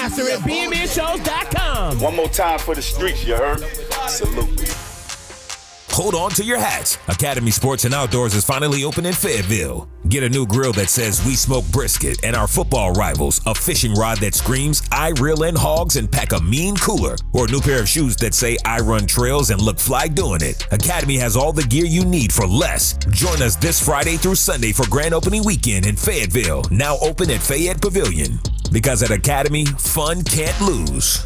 Master at bmnshows.com. One more time for the streets, you heard? Salute. Hold on to your hats. Academy Sports and Outdoors is finally open in Fayetteville. Get a new grill that says "We Smoke Brisket" and our football rivals, a fishing rod that screams "I reel in hogs and pack a mean cooler," or a new pair of shoes that say "I run trails and look fly doing it." Academy has all the gear you need for less. Join us this Friday through Sunday for grand opening weekend in Fayetteville, now open at Fayette Pavilion. Because at Academy, fun can't lose.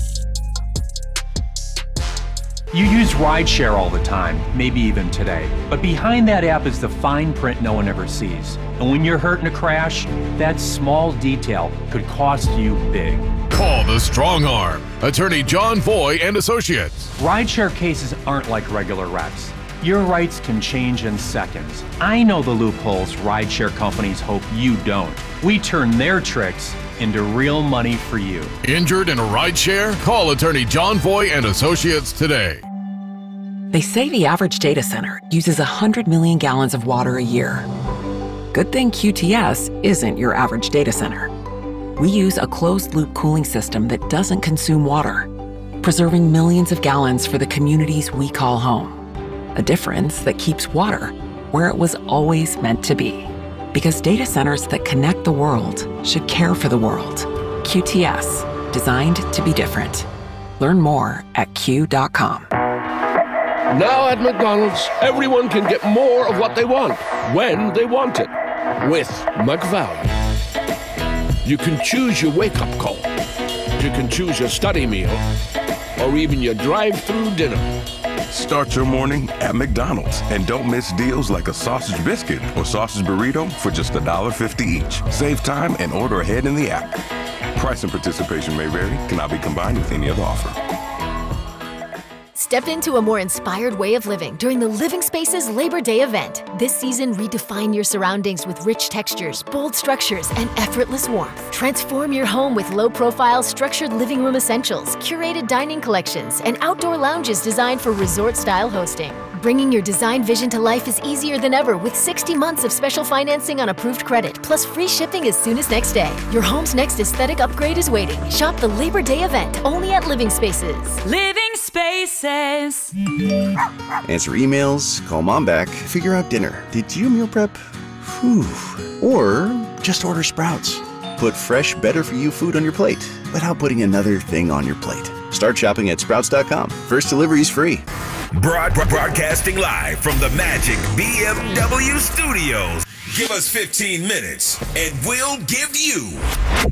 You use rideshare all the time, maybe even today. But behind that app is the fine print no one ever sees. And when you're hurt in a crash, that small detail could cost you big. Call the Strong Arm. Attorney John Foy and Associates. Rideshare cases aren't like regular wrecks. Your rights can change in seconds. I know the loopholes rideshare companies hope you don't. We turn their tricks into real money for you. Injured in a rideshare? Call attorney John Foy and Associates today. They say the average data center uses 100 million gallons of water a year. Good thing QTS isn't your average data center. We use a closed-loop cooling system that doesn't consume water, preserving millions of gallons for the communities we call home. A difference that keeps water where it was always meant to be. Because data centers that connect the world should care for the world. QTS, designed to be different. Learn more at Q.com. Now at McDonald's, everyone can get more of what they want, when they want it, with McValue. You can choose your wake-up call. You can choose your study meal, or even your drive-through dinner. Start your morning at McDonald's and don't miss deals like a sausage biscuit or sausage burrito for just $1.50 each. Save time and order ahead in the app. Price and participation may vary, cannot be combined with any other offer. Step into a more inspired way of living during the Living Spaces Labor Day event. This season, redefine your surroundings with rich textures, bold structures, and effortless warmth. Transform your home with low-profile, structured living room essentials, curated dining collections, and outdoor lounges designed for resort-style hosting. Bringing your design vision to life is easier than ever with 60 months of special financing on approved credit, plus free shipping as soon as next day. Your home's next aesthetic upgrade is waiting. Shop the Labor Day event only at Living Spaces. Living Spaces. Answer emails, call mom back, figure out dinner. Did you meal prep? Whew. Or just order Sprouts. Put fresh, better-for-you food on your plate without putting another thing on your plate. Start shopping at Sprouts.com. First delivery is free. Broadcasting live from the Magic BMW Studios. Give us 15 minutes and we'll give you